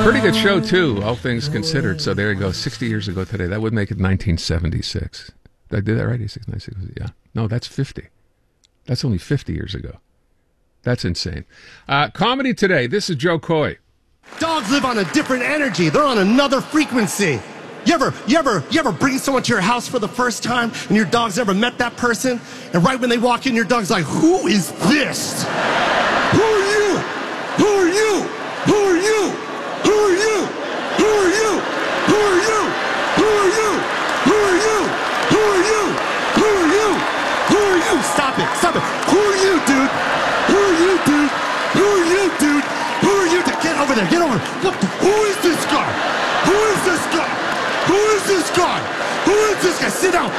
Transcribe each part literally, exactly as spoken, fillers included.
Pretty good show, too, all things considered. So there you go, sixty years ago today. That would make it nineteen seventy-six. Did I do that right? eighty-six, ninety-six, yeah. No, that's fifty. That's only fifty years ago. That's insane. Uh, comedy today. This is Joe Coy. Dogs live on a different energy. They're on another frequency. You ever, you ever, you ever bring someone to your house for the first time and your dog's never met that person? And right when they walk in, your dog's like, who is this? Who are you? Who are you? Who are you? Who are you? Who are you? Who are you? Who are you? Who are you? Who are you? Who are you? Who are you? Stop it. Stop it. Who are you, dude? Who are you, dude? Who are you, dude? Who are you? Get over there. Get over there. What the, who is this guy? Who is this guy? Who is this guy? Who is this guy? Sit down.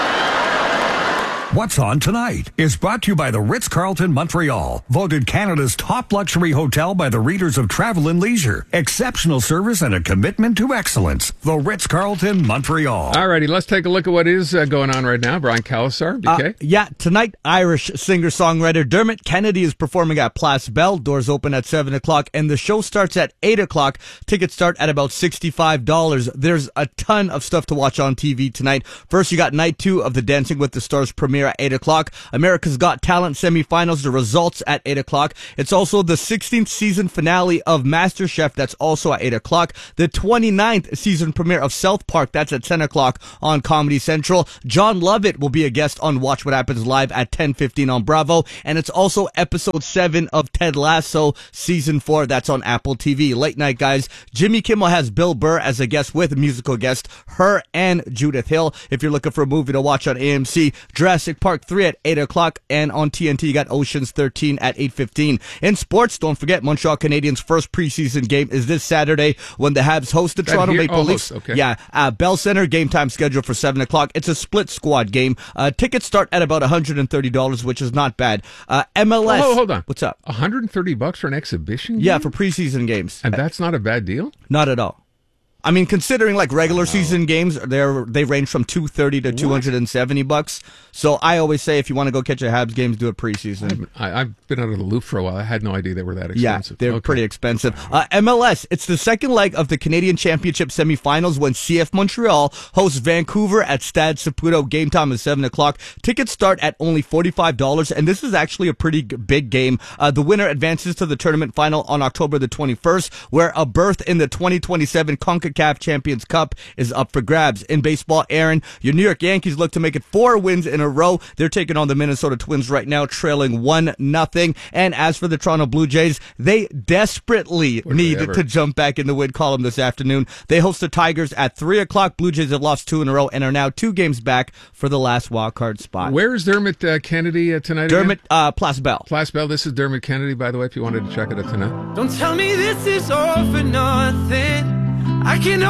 What's On Tonight is brought to you by the Ritz-Carlton Montreal, voted Canada's top luxury hotel by the readers of Travel and Leisure. Exceptional service and a commitment to excellence. The Ritz-Carlton Montreal. All righty, let's take a look at what is uh, going on right now. Brian Calasar, B K. Uh, yeah, tonight, Irish singer-songwriter Dermot Kennedy is performing at Place Belle. Doors open at seven o'clock, and the show starts at eight o'clock. Tickets start at about sixty-five dollars. There's a ton of stuff to watch on T V tonight. First, you got night two of the Dancing with the Stars premiere at eight o'clock. America's Got Talent semifinals, the results at eight o'clock. It's also the sixteenth season finale of MasterChef. That's also at eight o'clock. The twenty-ninth season premiere of South Park. That's at ten o'clock on Comedy Central. John Lovett will be a guest on Watch What Happens Live at ten fifteen on Bravo. And it's also episode seven of Ted Lasso season four. That's on Apple T V. Late night, guys. Jimmy Kimmel has Bill Burr as a guest with musical guest, her and Judith Hill. If you're looking for a movie to watch on A M C, Jurassic Park three at eight o'clock, and on T N T you got Ocean's thirteen at eight fifteen. In sports, don't forget Montreal Canadiens' first preseason game is this Saturday when the Habs host the That Toronto here? Maple Oh, Leafs. host, okay. Yeah, uh, Bell Center, game time scheduled for seven o'clock. It's a split squad game. Uh, tickets start at about one hundred thirty dollars, which is not bad. Uh, M L S. Oh, hold on. What's up? one hundred thirty bucks for an exhibition game? Yeah, for preseason games. And that's not a bad deal? Not at all. I mean, considering like regular Wow. season games, they're they range from two thirty to two hundred and seventy bucks. So I always say if you want to go catch a Habs games, do it preseason. I, I've been out of the loop for a while. I had no idea they were that expensive. Yeah, they're Okay. pretty expensive. Uh, M L S, it's the second leg of the Canadian Championship semifinals when C F Montreal hosts Vancouver at Stade Saputo. Game time is seven o'clock. Tickets start at only forty-five dollars, and this is actually a pretty g- big game. Uh, the winner advances to the tournament final on October the twenty-first, where a berth in the twenty twenty-seven CONCACAF Champions Cup is up for grabs. In baseball, Aaron, your New York Yankees look to make it four wins in a row. They're taking on the Minnesota Twins right now, trailing one nothing. And as for the Toronto Blue Jays, they desperately Would need they ever? to jump back in the win column this afternoon. They host the Tigers at three o'clock. Blue Jays have lost two in a row and are now two games back for the last wild card spot. Where is Dermot uh, Kennedy uh, tonight Dermot again? uh, Place Belle. Place Belle. This is Dermot Kennedy, by the way, if you wanted to check it out tonight. Don't tell me this is all for nothing. I can